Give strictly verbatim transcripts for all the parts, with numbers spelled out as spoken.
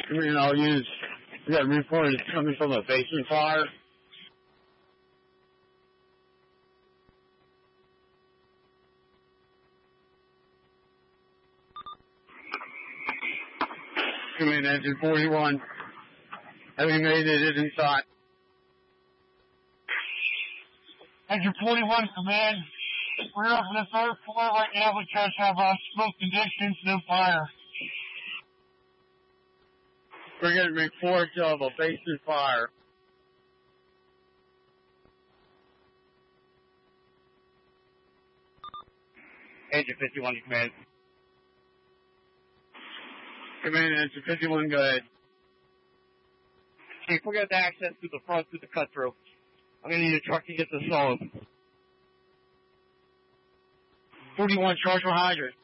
I mean, I'll use, we got a report it's coming from a basement fire. Come in, engine forty-one. Having made it inside. Engine forty-one, command. We're up on the third floor right now. We just have uh, smoke conditions, no fire. We're getting reports of a basement fire. Engine fifty-one, command. Command, engine fifty-one, go ahead. Chief, we're going to have access to the front through the cut-through. I'm going to need a truck to get this solved. forty-one, charge for hydrant.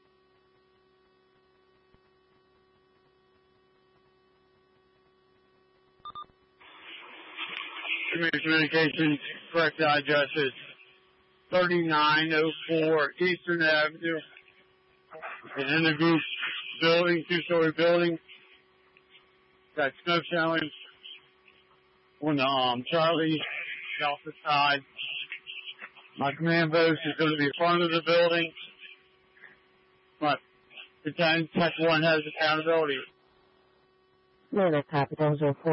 Communications, correct address is thirty-nine oh four Eastern Avenue. In the group building, two-story building. Got smoke showing on the um, Charlie Delta side. My command post is going to be in front of the building, but the Tech one has accountability. No, that copy. Those are four.